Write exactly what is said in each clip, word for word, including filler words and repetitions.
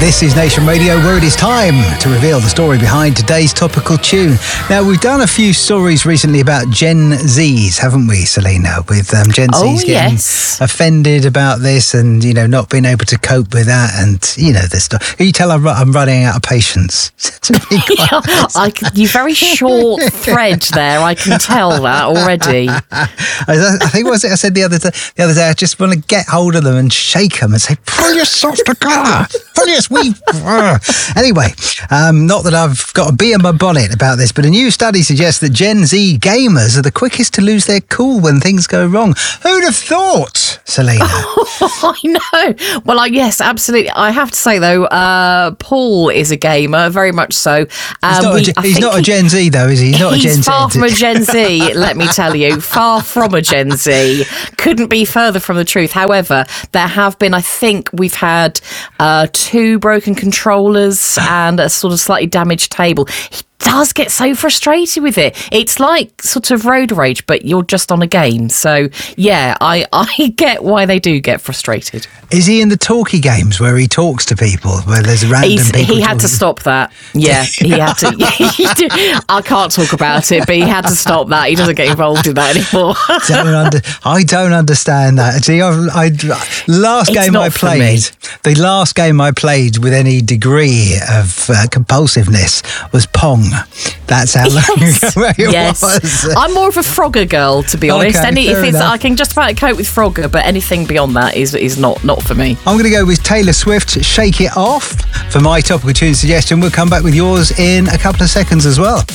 This is Nation Radio, where it is time to reveal the story behind today's topical tune. Now, we've done a few stories recently about Gen Zs, haven't we, Selena? With um, Gen oh, Zs getting yes. offended about this and, you know, not being able to cope with that. And, you know, this stuff. You tell I'm, I'm running out of patience. To be quite honest. I, you very short thread there. I can tell that already. I, I think what was it I said the other, day, the other day? I just want to get hold of them and shake them and say, pull yourself together. Pull your sweet. Anyway, um, not that I've got a bee in my bonnet about this, but a new study suggests that Gen Z gamers are the quickest to lose their cool when things go wrong. Who'd have thought, Selena? I know. Well, I, yes, absolutely. I have to say, though, uh, Paul is a gamer, very much so. Um, he's not, we, a, he's not a Gen Z, though, is he? He's not he's a Gen Z. He's far from a Gen Z, let me tell you. Far from a Gen Z. Couldn't be further from the truth. However, there have been, I think we've had uh, two broken controllers and a sort of slightly damaged table. He does get so frustrated with it. It's like sort of road rage, but you're just on a game. So, yeah, I, I get why they do get frustrated. Is he in the talkie games where he talks to people, where there's random He's, people? He had talking? to stop that. Yeah, he had to. I can't talk about it, but he had to stop that. He doesn't get involved in that anymore. don't under, I don't understand that. See, I, I, last It's game not I for played, me. the last game I played with any degree of uh, compulsiveness was Pong. That's how long Yes. ago it yes. was. I'm more of a Frogger girl, to be honest. Okay, Any, if fair it's, enough. I can just about cope with Frogger, but anything beyond that is is not not for me. I'm going to go with Taylor Swift, Shake It Off, for my topical tune suggestion. We'll come back with yours in a couple of seconds as well.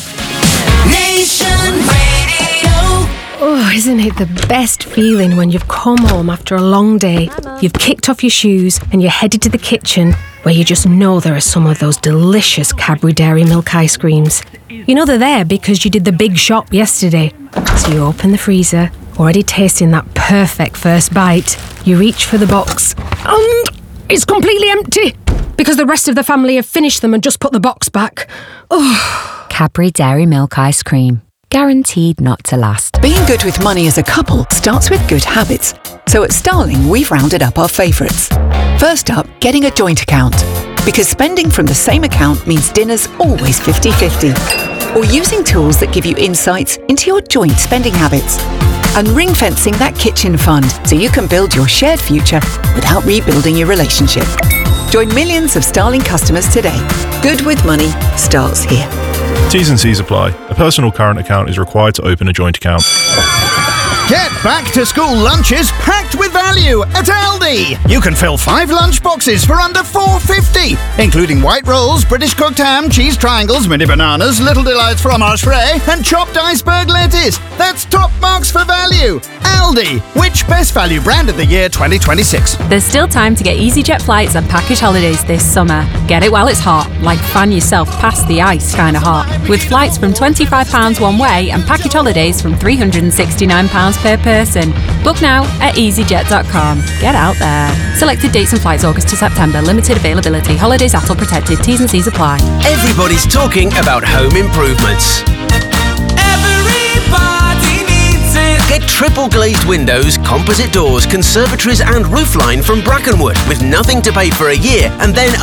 Nation Radio. Oh, isn't it the best feeling when you've come home after a long day, you've kicked off your shoes and you're headed to the kitchen where you just know there are some of those delicious Cadbury Dairy Milk ice creams. You know they're there because you did the big shop yesterday. So you open the freezer, already tasting that perfect first bite. You reach for the box and it's completely empty because the rest of the family have finished them and just put the box back. Oh. Cadbury Dairy Milk Ice Cream. Guaranteed not to last. Being good with money as a couple starts with good habits. So at Starling, we've rounded up our favourites. First up, getting a joint account. Because spending from the same account means dinner's always fifty-fifty. Or using tools that give you insights into your joint spending habits. And ring-fencing that kitchen fund so you can build your shared future without rebuilding your relationship. Join millions of Starling customers today. Good with money starts here. T's and C's apply. A personal current account is required to open a joint account. Get back to school lunches packed with value at Aldi. You can fill five lunch boxes for under four dollars fifty, including white rolls, British cooked ham, cheese triangles, mini bananas, Little Delights fromage frais, and chopped iceberg lettuce. That's top marks for value. Aldi, which best value brand of the year twenty twenty-six? There's still time to get EasyJet flights and package holidays this summer. Get it while it's hot, like fan yourself past the ice kind of hot. With flights from twenty-five pounds one way and package holidays from three hundred sixty-nine pounds per person. Book now at easyjet dot com. Get out there. Selected dates and flights August to September. Limited availability. Holidays A T L protected. T's and C's apply. Everybody's talking about home improvements. Everybody needs it. Get triple glazed windows, composite doors, conservatories and roofline from Brackenwood with nothing to pay for a year and then